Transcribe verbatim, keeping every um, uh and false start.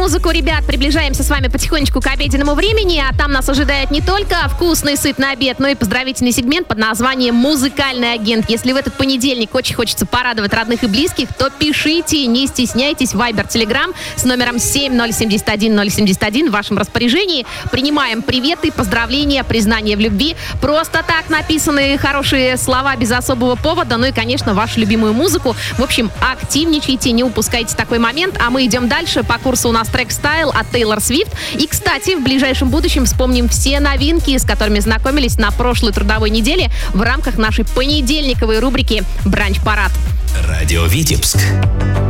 музыку, ребят, приближаемся с вами потихонечку к обеденному времени, а там нас ожидает не только вкусный, сытный обед, но и поздравительный сегмент под названием «Музыкальный агент». Если в этот понедельник очень хочется порадовать родных и близких, то пишите, не стесняйтесь, Viber, Telegram с номером семь ноль семь один ноль семь один в вашем распоряжении. Принимаем приветы, поздравления, признания в любви, просто так написанные хорошие слова без особого повода, ну и, конечно, вашу любимую музыку. В общем, активничайте, не упускайте такой момент, а мы идем дальше. По курсу у нас трек «Style» от Тейлор Свифт. И, кстати, в ближайшем будущем вспомним все новинки, с которыми знакомились на прошлой трудовой неделе в рамках нашей понедельниковой рубрики «Бранч-парад». Радио Витебск.